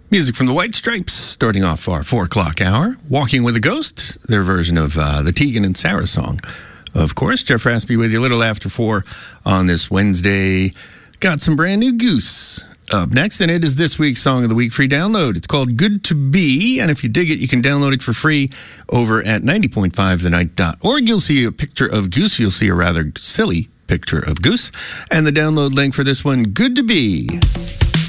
Music from the White Stripes, starting off our 4 o'clock hour. Walking with a Ghost, their version of the Tegan and Sara song. Of course, Jeff Raspy with you a little after 4 on this Wednesday. Got some brand new Goose up next, and it is this week's Song of the Week free download. It's called Good to Be, and if you dig it, you can download it for free over at 90.5thenight.org. You'll see a picture of Goose. You'll see a rather silly picture of Goose. And the download link for this one, Good to Be.